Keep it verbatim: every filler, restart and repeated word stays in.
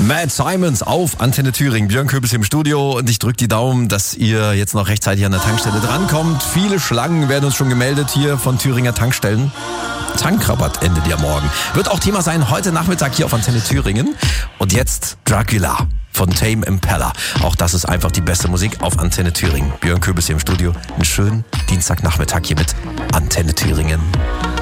Matt Simons auf Antenne Thüringen. Björn Köbels im Studio und ich drücke die Daumen, dass ihr jetzt noch rechtzeitig an der Tankstelle drankommt. Viele Schlangen werden uns schon gemeldet hier von Thüringer Tankstellen. Tankrabatt endet ja morgen. Wird auch Thema sein heute Nachmittag hier auf Antenne Thüringen. Und jetzt Dracula von Tame Impala. Auch das ist einfach die beste Musik auf Antenne Thüringen. Björn Köbels hier im Studio. Einen schönen Dienstagnachmittag hier mit Antenne Thüringen.